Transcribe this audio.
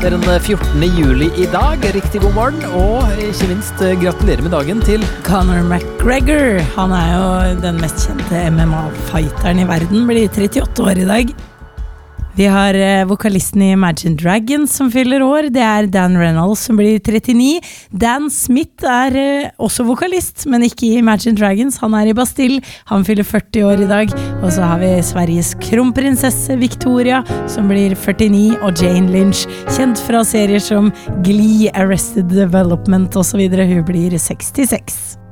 Det den 14. juli I dag. Riktig god morgen, og ikke minst gratulerer med dagen til Conor McGregor. Han jo den mest kjente MMA-fighteren I verden, blir 38 år I dag. Vi har vokalisten I Imagine Dragons som fyller år. Det Dan Reynolds som blir 39. Dan Smith også vokalist, men ikke I Imagine Dragons. Han I Bastille. Han fyller 40 år I dag. Og så har vi Sveriges kronprinsesse Victoria som blir 49, og Jane Lynch, kjent fra serier som Glee, Arrested Development og så videre. Hun blir 66.